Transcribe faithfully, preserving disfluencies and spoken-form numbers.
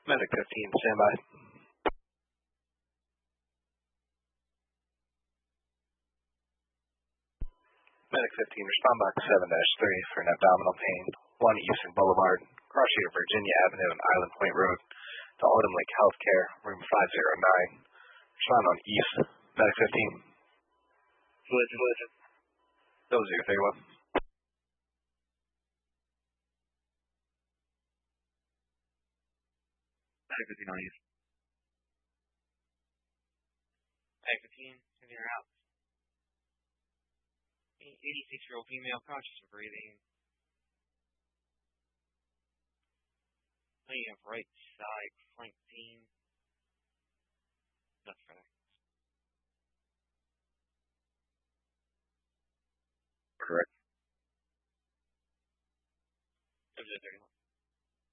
Medic fifteen, stand by. Medic fifteen, respond box seven dash three for an abdominal pain. one Eastern Boulevard, cross street of Virginia Avenue and Island Point Road to Autumn Lake Healthcare, room five oh nine. Respond on East. Medic fifteen. Collision, collision. Double zero thirty-one. Medic fifteen on East. Medic fifteen, in your house. eighty-six-year-old female, conscious of breathing. You have right side flank team. That's correct. Correct. It was a